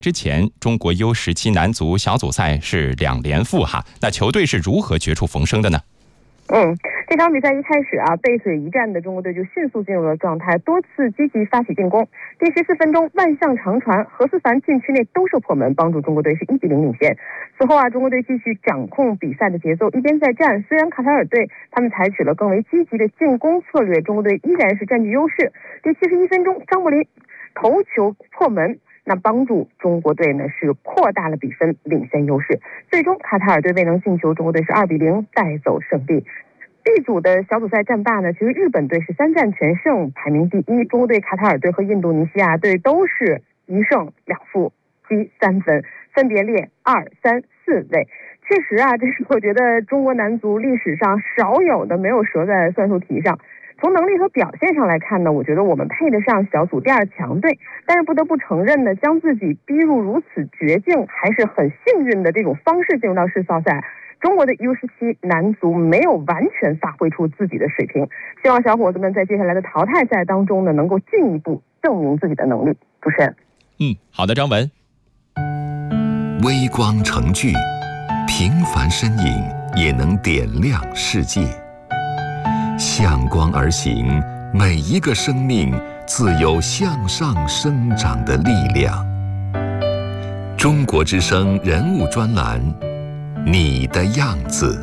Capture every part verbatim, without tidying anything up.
之前中国 U 十七 男足小组赛是两连负哈，那球队是如何绝处逢生的呢？ 嗯，这场比赛一开始啊，背水一战的中国队就迅速进入了状态，多次积极发起进攻。第十四分钟，万象长传，何思凡禁区内兜射破门，帮助中国队是一比零领先。此后啊，中国队继续掌控比赛的节奏，一边再战。虽然卡塔尔队他们采取了更为积极的进攻策略，中国队依然是占据优势。第七十一分钟，张伯林头球破门，那帮助中国队呢是扩大了比分，领先优势。最终卡塔尔队未能进球，中国队是二比零带走胜利。B 组的小组赛战罢呢，其实日本队是三战全胜，排名第一。中国队、卡塔尔队和印度尼西亚队都是一胜两负积三分，分别列二、三、四位。确实啊，这是我觉得中国男足历史上少有的没有折在算术题上。从能力和表现上来看呢，我觉得我们配得上小组第二强队，但是不得不承认呢，将自己逼入如此绝境，还是很幸运的这种方式进入到世扫赛。中国的 U 十七 男足没有完全发挥出自己的水平，希望小伙子们在接下来的淘汰赛当中呢，能够进一步证明自己的能力。主持人， 嗯，好的，张文。 微光成炬，平凡身影也能点亮世界。向光而行，每一个生命自有向上生长的力量。中国之声人物专栏，你的样子。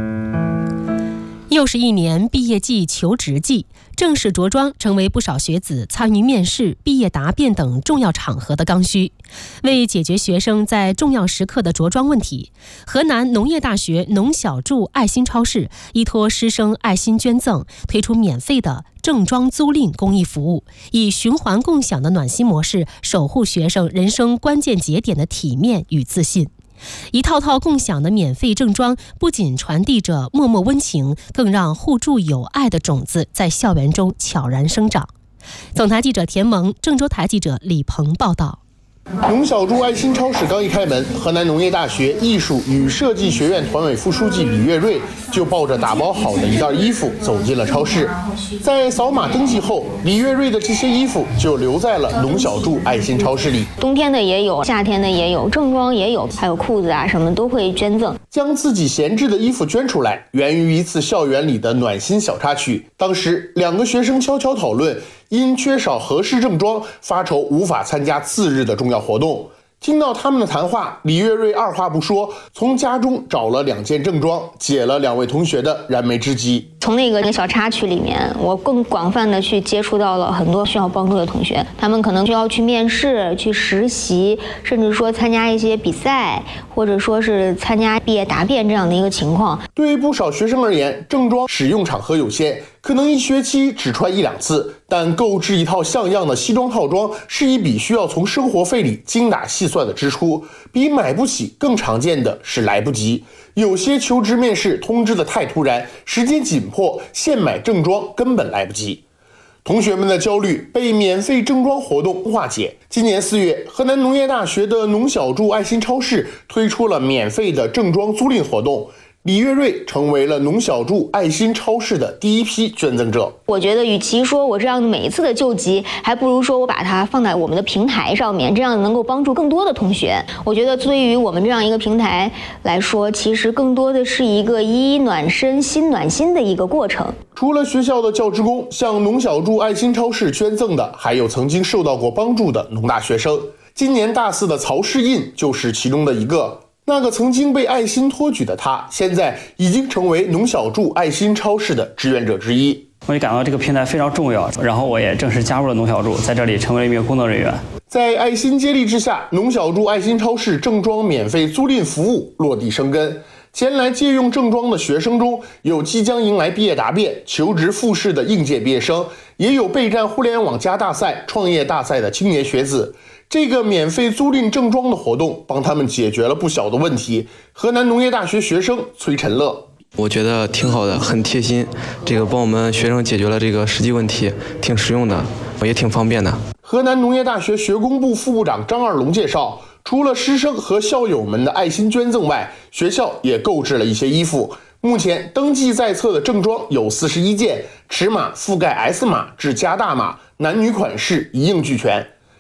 又是一年毕业季、求职季，正式着装成为不少学子参与面试、毕业答辩等重要场合的刚需。为解决学生在重要时刻的着装问题，河南农业大学农小筑爱心超市依托师生爱心捐赠，推出免费的正装租赁公益服务，以循环共享的暖心模式，守护学生人生关键节点的体面与自信。一套套共享的免费正装，不仅传递着默默温情，更让互助友爱的种子在校园中悄然生长。总台记者田萌，郑州台记者李鹏报道。 农小筑爱心超市刚一开门，河南农业大学艺术与设计学院团委副书记李月瑞就抱着打包好的一袋衣服走进了超市。在扫码登记后，李月瑞的这些衣服就留在了农小筑爱心超市里。 冬天的也有，夏天的也有，正装也有，还有裤子啊什么都会捐赠。 将自己闲置的衣服捐出来，源于一次校园里的暖心小插曲。当时两个学生悄悄讨论，因缺少合适正装，发愁无法参加次日的重要活动。听到他们的谈话，李月瑞二话不说，从家中找了两件正装，解了两位同学的燃眉之急。 从那个小插曲里面，我更广泛的去接触到了很多需要帮助的同学，他们可能需要去面试、去实习，甚至说参加一些比赛，或者说是参加毕业答辩这样的一个情况。 对于不少学生而言，正装使用场合有限，可能一学期只穿一两次，但购置一套像样的西装套装是一笔需要从生活费里精打细算的支出，比买不起更常见的是来不及。有些求职面试通知的太突然，时间紧迫，现买正装根本来不及。同学们的焦虑被免费正装活动化解。今年四月，河南农业大学的农小筑爱心超市推出了免费的正装租赁活动。李月瑞成为了农小筑爱心超市的第一批捐赠者。 我觉得与其说我这样每一次的救急，还不如说我把它放在我们的平台上面，这样能够帮助更多的同学。我觉得对于我们这样一个平台来说，其实更多的是一个衣暖身心暖心的一个过程。 除了学校的教职工，向农小筑爱心超市捐赠的还有曾经受到过帮助的农大学生。今年大四的曹世印就是其中的一个。那个曾经被爱心托举的他，现在已经成为农小筑爱心超市的志愿者之一。 我也感到这个平台非常重要，然后我也正式加入了农小筑，在这里成为了一名工作人员。 在爱心接力之下，农小筑爱心超市正装免费租赁服务落地生根。前来借用正装的学生中，有即将迎来毕业答辩、求职复试的应届毕业生，也有备战互联网加大赛、创业大赛的青年学子。这个免费租赁正装的活动帮他们解决了不小的问题。河南农业大学学生崔晨乐， 我觉得挺好的，很贴心，这个帮我们学生解决了这个实际问题，挺实用的，也挺方便的。 河南农业大学学工部副部长张二龙介绍，除了师生和校友们的爱心捐赠外，学校也购置了一些衣服。目前登记在册的正装有四十一件，尺码覆盖 S 码至加大码，男女款式一应俱全。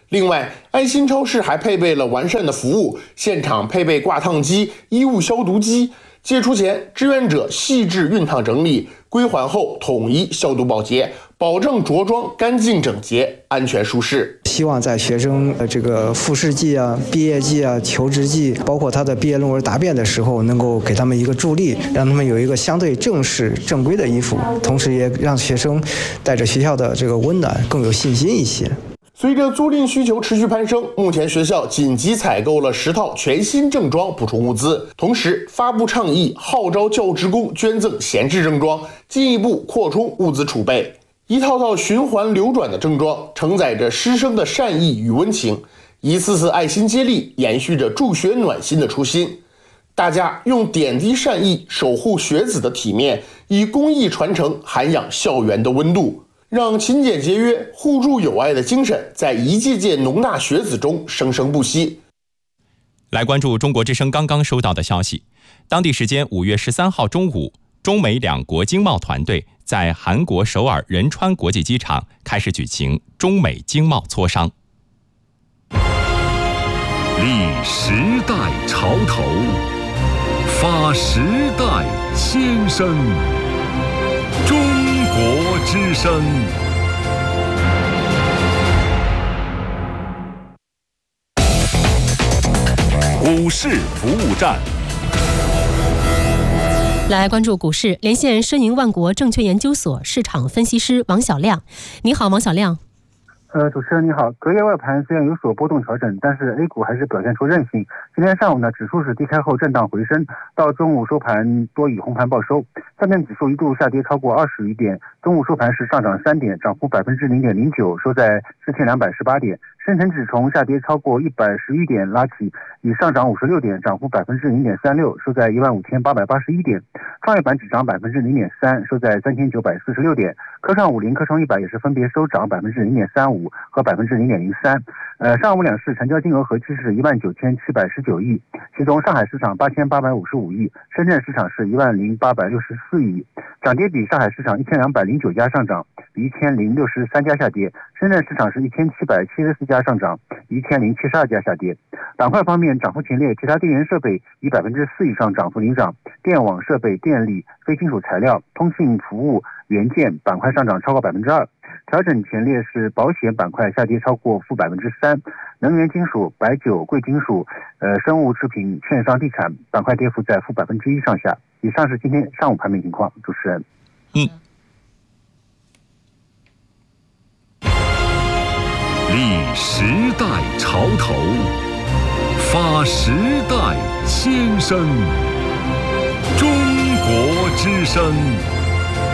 另外，爱心超市还配备了完善的服务，现场配备挂烫机、衣物消毒机。借出前，志愿者细致熨烫整理，归还后统一消毒保洁，保证着装干净整洁、安全舒适。 希望在学生呃这个复试季啊、毕业季啊、求职季，包括他的毕业论文答辩的时候，能够给他们一个助力，让他们有一个相对正式、正规的衣服，同时也让学生带着学校的这个温暖，更有信心一些。 随着租赁需求持续攀升，目前学校紧急采购了十套全新正装补充物资，同时发布倡议，号召教职工捐赠闲置正装，进一步扩充物资储备。一套套循环流转的正装，承载着师生的善意与温情，一次次爱心接力，延续着助学暖心的初心。大家用点滴善意守护学子的体面，以公益传承涵养校园的温度。让勤俭节约、互助友爱的精神在一届届农大学子中生生不息。 来关注中国之声刚刚收到的消息，当地时间五月十三号中午，中美两国经贸团队在韩国首尔仁川国际机场开始举行中美经贸磋商。 立时代潮头，发时代先声。中国之声。股市服务站。 来关注股市，连线申银万国证券研究所市场分析师王小亮。你好，王小亮。 呃，主持人你好，隔夜外盘虽然有所波动调整，但是 A 股还是表现出韧性。今天上午呢，指数是低开后震荡回升，到中午收盘多以红盘报收。上证指数一度下跌超过二十余点，中午收盘是上涨三点，涨幅百分之零点零九，收在四千两百十八点。深成指从下跌超过一百十余点拉起，以上涨五十六点，涨幅百分之零点三六，收在一万五千八百八十一点。创业板只涨百分之零点三，收在三千九百四十六点。科创五零、科创一百也是分别收涨百分之零点三五和百分之零点零三。呃，上午两市成交金额合计是一万九千七百十九亿，其中上海市场八千八百五十五亿，深圳市场是一万零八百六十四亿。涨跌比，上海市场一千两百零九家上涨，比一千零六十三家下跌；深圳市场是一千七百七十四家上涨，比一千零七十二家下跌。板块方面，涨幅前列，其他电源设备以百分之四以上涨幅领涨，电网设备、电力、非金属材料、通信服务、元件板块上涨超过百分之二。调整前列是保险板块下跌超过负百分之三，能源金属、白酒、贵金属、呃生物制品、券商、地产板块跌幅在负百分之一上下。以上是今天上午盘面情况，主持人。 嗯。 立时代潮头，发时代先声。中国之声。